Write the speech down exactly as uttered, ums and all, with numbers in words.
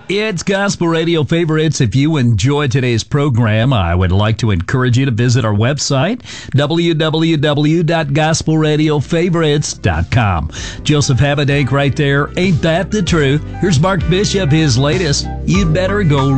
It's Gospel Radio Favorites. If you enjoyed today's program, I would like to encourage you to visit our website, w w w dot gospel radio favorites dot com. Joseph Habedank right there. Ain't that the truth? Here's Mark Bishop, his latest, You'd Better Go